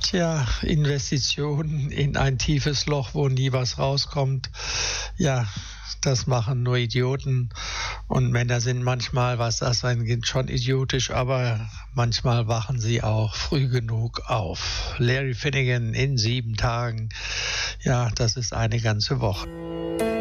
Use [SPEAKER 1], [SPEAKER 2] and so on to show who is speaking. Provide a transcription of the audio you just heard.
[SPEAKER 1] Tja, Investitionen in ein tiefes Loch, wo nie was rauskommt, ja, das machen nur Idioten. Und Männer sind manchmal, was das angeht, schon idiotisch, aber manchmal wachen sie auch früh genug auf. Larry Finnegan in 7 Tagen, ja, das ist eine ganze Woche.